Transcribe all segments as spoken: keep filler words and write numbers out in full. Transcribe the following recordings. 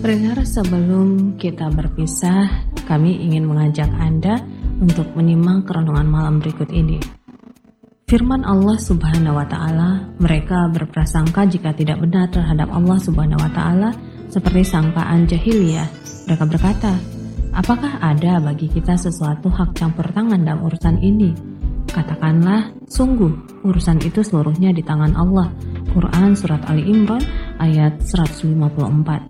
Pendengar, sebelum kita berpisah, kami ingin mengajak Anda untuk menyimak renungan malam berikut ini. Firman Allah Subhanahu wa Ta'ala, mereka berprasangka jika tidak benar terhadap Allah Subhanahu wa Ta'ala seperti sangkaan jahiliyah. Mereka berkata, apakah ada bagi kita sesuatu hak campur tangan dalam urusan ini? Katakanlah, sungguh urusan itu seluruhnya di tangan Allah. Quran Surat Ali Imran ayat seratus lima puluh empat.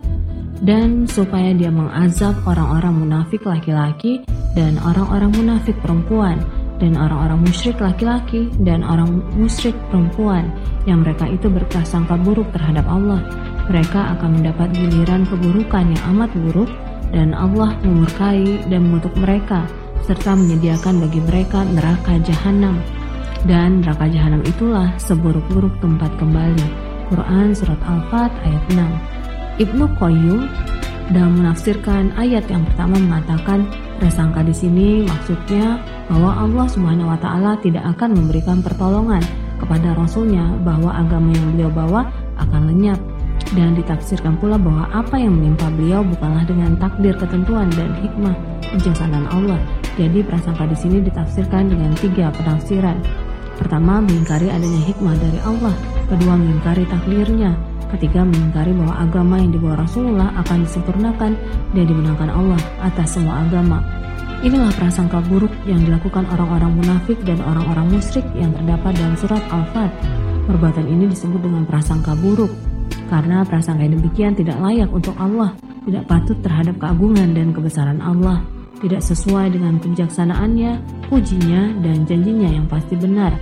Dan supaya dia mengazab orang-orang munafik laki-laki dan orang-orang munafik perempuan dan orang-orang musyrik laki-laki dan orang musyrik perempuan yang mereka itu berprasangka buruk terhadap Allah. Mereka akan mendapat giliran keburukan yang amat buruk dan Allah memurkai dan mengutuk mereka serta menyediakan bagi mereka neraka jahanam. Dan neraka jahanam itulah seburuk-buruk tempat kembali. Quran Surat Al-Fat ayat enam. Ibnu Qayyim dalam menafsirkan ayat yang pertama mengatakan prasangka di sini maksudnya bahwa Allah Subhanahu wa Ta'ala tidak akan memberikan pertolongan kepada Rasulnya bahwa agama yang beliau bawa akan lenyap, dan ditafsirkan pula bahwa apa yang menimpa beliau bukanlah dengan takdir, ketentuan dan hikmah kebijaksanaan Allah. Jadi prasangka di sini ditafsirkan dengan tiga penafsiran. Pertama, mengingkari adanya hikmah dari Allah. Kedua, mengingkari takdirnya. Ketiga, mengingkari bahwa agama yang dibawa Rasulullah akan disempurnakan dan dimenangkan Allah atas semua agama. Inilah prasangka buruk yang dilakukan orang-orang munafik dan orang-orang musyrik yang terdapat dalam surat Al-Fat. Perbuatan ini disebut dengan prasangka buruk, karena prasangka yang demikian tidak layak untuk Allah, tidak patut terhadap keagungan dan kebesaran Allah, tidak sesuai dengan kebijaksanaannya, pujinya, dan janjinya yang pasti benar.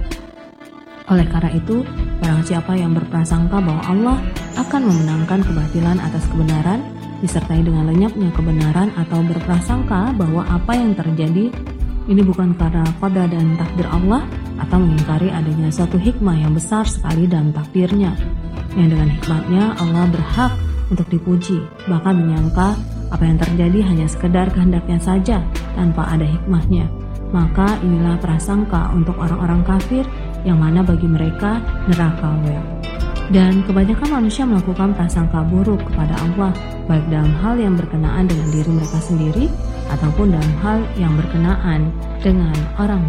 Oleh karena itu, barang siapa yang berprasangka bahwa Allah akan memenangkan kebatilan atas kebenaran, disertai dengan lenyapnya kebenaran, atau berprasangka bahwa apa yang terjadi ini bukan karena qada dan takdir Allah, atau mengingkari adanya suatu hikmah yang besar sekali dalam takdirnya, yang dengan hikmatnya Allah berhak untuk dipuji, bahkan menyangka apa yang terjadi hanya sekedar kehendaknya saja tanpa ada hikmahnya. Maka inilah prasangka untuk orang-orang kafir, yang mana bagi mereka neraka wel. Dan kebanyakan manusia melakukan prasangka buruk kepada Allah, baik dalam hal yang berkenaan dengan diri mereka sendiri ataupun dalam hal yang berkenaan dengan orang